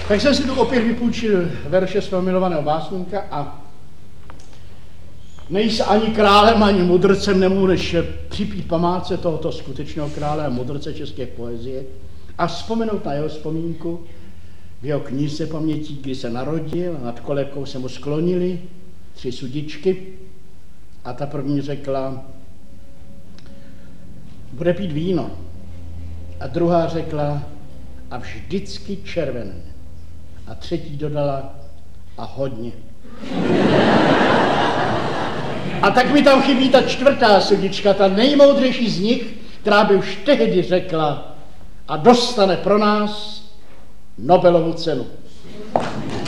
Tak jsem si tu opět vypůjčil verše svého milovaného básníka a nejsi ani králem, ani mudrcem, nemohu než připít památce tohoto skutečného krále a mudrce české poezie a vzpomenout na jeho vzpomínku v jeho knize pamětí, kdy se narodil a nad kolebkou se mu sklonili 3 sudičky a ta první řekla, bude pít víno. A druhá řekla, a vždycky červené. A třetí dodala, a hodně. A tak mi tam chybí ta 4. sudička, ta nejmoudřejší z nich, která by už tehdy řekla a dostane pro nás Nobelovu cenu.